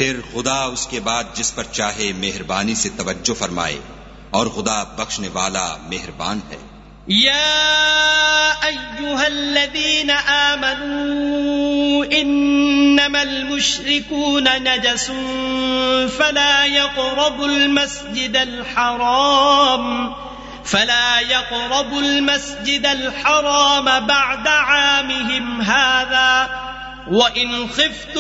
फिर खुदा उसके बाद जिस पर चाहे मेहरबानी से तवज्जो फरमाए, और खुदा बख्शने वाला मेहरबान है। या अय्युहल्लज़ीना आमनू इन्नमल मुश्रिकून नजसुन फला यक़रबुल मस्जिदल हराम बअद आमिहिम हाज़ा व इन खिफ्तुम